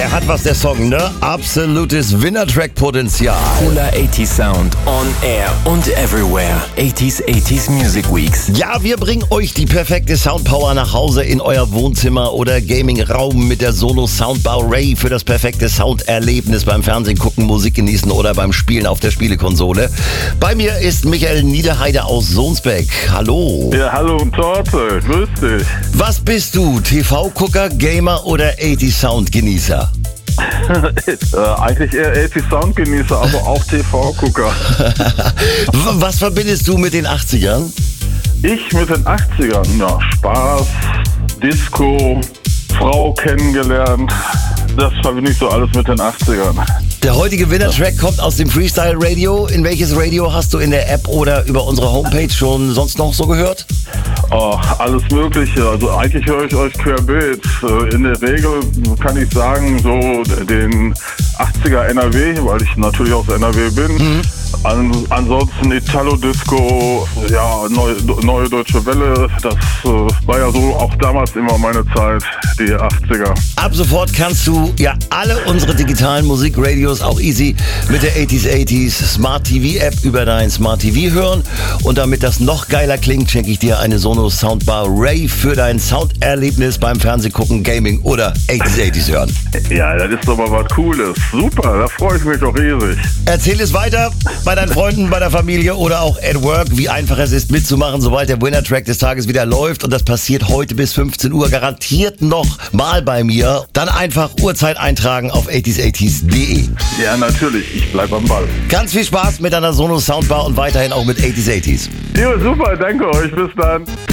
Der hat was, der Song, ne? Absolutes Winner-Track-Potenzial. Cooler 80s Sound on air und everywhere. 80s Music Weeks. Ja, wir bringen euch die perfekte Soundpower nach Hause in euer Wohnzimmer oder Gaming-Raum mit der Sonos Soundbar Ray für das perfekte Sounderlebnis beim Fernsehen gucken, Musik genießen oder beim Spielen auf der Spielekonsole. Bei mir ist Michael Niederheide aus Sohnsbeck. Hallo. Ja, hallo Torte, grüß dich. Was bist du? TV-Gucker, Gamer oder 80s Sound-Genießer? Eigentlich eher 80 Soundgenießer, aber auch TV-Gucker. Was verbindest du mit den 80ern? Ich mit den 80ern, ja, Spaß, Disco, Frau kennengelernt, das verbinde ich so alles mit den 80ern. Der heutige Winner-Track kommt aus dem Freestyle Radio. In welches Radio hast du in der App oder über unsere Homepage schon sonst noch so gehört? Oh, alles Mögliche. Also eigentlich höre ich euch querbeet. In der Regel kann ich sagen, so den 80er NRW, weil ich natürlich aus NRW bin. Ansonsten Italo-Disco, ja, neue Deutsche Welle, das war ja so auch damals immer meine Zeit, die 80er. Ab sofort kannst du ja alle unsere digitalen Musikradios auch easy mit der 80s Smart TV App über dein Smart TV hören. Und damit das noch geiler klingt, schenke ich dir eine Sonos Soundbar Ray für dein Sounderlebnis beim Fernsehgucken, Gaming oder 80s hören. Ja, das ist doch mal was Cooles. Super, da freue ich mich doch riesig. Erzähl es weiter bei deinen Freunden, bei der Familie oder auch at work, wie einfach es ist mitzumachen, sobald der Winner-Track des Tages wieder läuft. Und das passiert heute bis 15 Uhr garantiert noch mal bei mir. Dann einfach Uhrzeit eintragen auf 80s80s.de. Ja, natürlich, ich bleib am Ball. Ganz viel Spaß mit deiner Sonos Soundbar und weiterhin auch mit 80s80s. Ja, super, danke euch, bis dann.